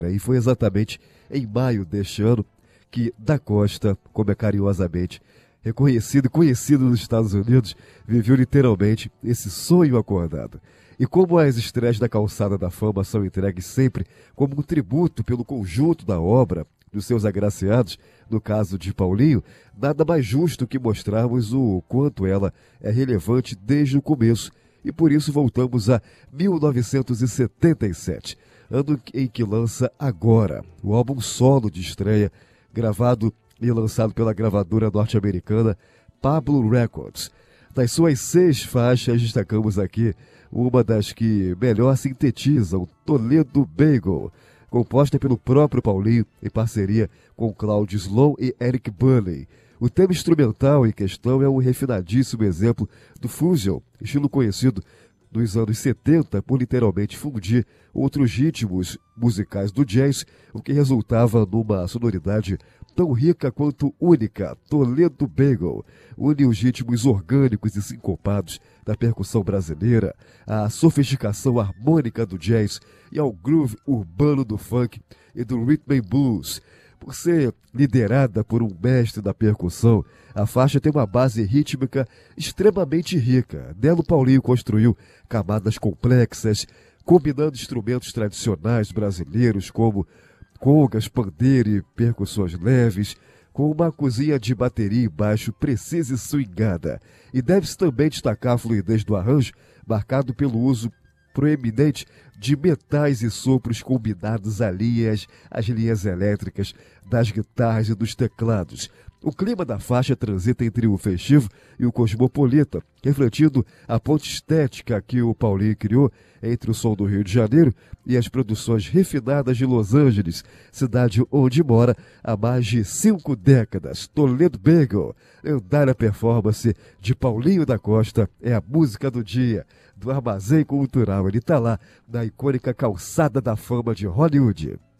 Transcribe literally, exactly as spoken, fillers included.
E foi exatamente em maio deste ano que Da Costa, como é carinhosamente reconhecido e conhecido nos Estados Unidos, viveu literalmente esse sonho acordado. E como as estreias da Calçada da Fama são entregues sempre como um tributo pelo conjunto da obra dos seus agraciados, no caso de Paulinho, nada mais justo que mostrarmos o quanto ela é relevante desde o começo. E por isso voltamos a mil novecentos e setenta e sete, ano em que lança Agora, o álbum solo de estreia, gravado e lançado pela gravadora norte-americana Pablo Records. Das suas seis faixas, destacamos aqui uma das que melhor sintetizam, Toledo Bagel, composta pelo próprio Paulinho em parceria com Claudio Sloan e Eric Burley. O tema instrumental em questão é um refinadíssimo exemplo do fusion, estilo conhecido nos anos setenta por literalmente fundir outros ritmos musicais do jazz, o que resultava numa sonoridade tão rica quanto única. Toledo Bagel une os ritmos orgânicos e sincopados da percussão brasileira, à sofisticação harmônica do jazz e ao groove urbano do funk e do rhythm and blues. Por ser liderada por um mestre da percussão, a faixa tem uma base rítmica extremamente rica. Nela, Paulinho construiu camadas complexas, combinando instrumentos tradicionais brasileiros como congas, pandeiro e percussões leves, com uma cozinha de bateria e baixo precisa e swingada. E deve-se também destacar a fluidez do arranjo, marcado pelo uso proeminente de metais e sopros combinados a linhas, as linhas elétricas das guitarras e dos teclados. O clima da faixa transita entre o festivo e o cosmopolita, refletindo a ponte estética que o Paulinho criou entre o som do Rio de Janeiro e as produções refinadas de Los Angeles, cidade onde mora há mais de cinco décadas. Toledo Bagel, lendária performance de Paulinho da Costa, é a música do dia, do Armazém Cultural. Ele está lá na icônica Calçada da Fama de Hollywood.